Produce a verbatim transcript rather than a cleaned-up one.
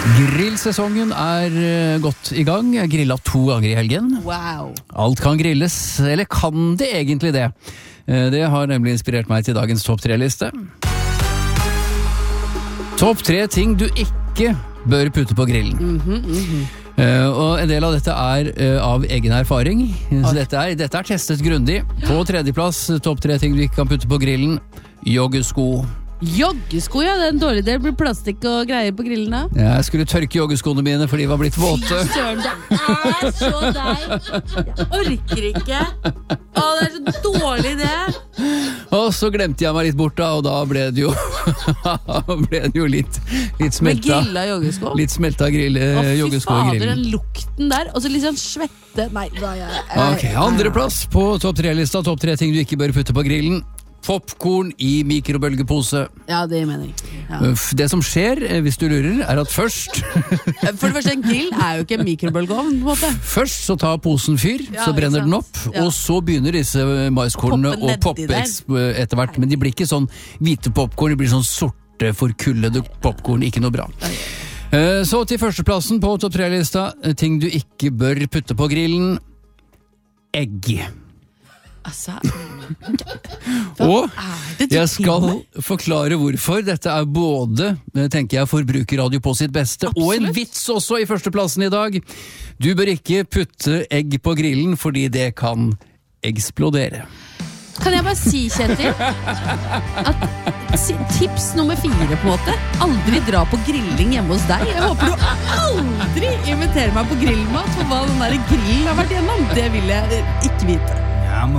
Grillsesongen er godt i gang. Jeg grillet to ganger i helgen. Wow. Alt kan grilles, eller kan det egentlig det? Det har nemlig inspirert meg til dagens topp tre-liste. Topp tre ting du ikke bør putte på grillen. Mhm, mhm. Uh, og en del av dette er uh, av egen erfaring. Så dette er, dette er testet grundig. På tredjeplass, topp tre ting du ikke kan putte på grillen. Joggesko. Joggesko, ja, det er en dårlig del. Blir plastikk og greier på grillen da. Jeg skulle tørke joggeskoene mine, for de var blitt våte. Søren, det er så deg. Jeg orker ikke. Å, det er så dårlig det. Og så glemte jeg meg litt bort da, og da ble det jo ble det jo litt, litt smelta. Med grilla joggesko? Litt smelta grill, Å, fy joggesko i fader, grillen. den lukten der. Og så litt sånn svette. Nei, da er jeg... Ok, andre plass på topp tre-lista. Topp tre ting du ikke bør putte på grillen. Popcorn i mikrobølgepose. Ja, det mener jeg. Ja. Det som skjer, hvis du lurer, er at først For det første, en grill er jo ikke en mikrobølgeovn, på en måte. Først så tar posen fyr, Ja, så brenner ikke den sant? opp, Ja. og så begynner disse maiskornene Poppe å nedi poppe der. eks- etter hvert, men de blir ikke sånn hvite popcorn, de blir sånn sorte, forkullede popcorn, ikke noe bra. Eh, Så til førsteplassen på topp tre-lista, ting du ikke bør putte på grillen. Egg. Altså... Og er det du jeg skal finner? forklare hvorfor. Dette er både, tenker jeg, forbrukerradio på sitt beste, og en Absolutt. vits også i førsteplassen i dag. Du bør ikke putte egg på grillen, fordi det kan eksplodere. Kan jeg bare si, Kjetil, at si- tips nummer fire på en måte, aldri dra på grilling hjemme hos deg. Jeg håper du aldri inviterer meg på grillmat, for hva den der grillen har vært gjennom, det vil jeg ikke vite.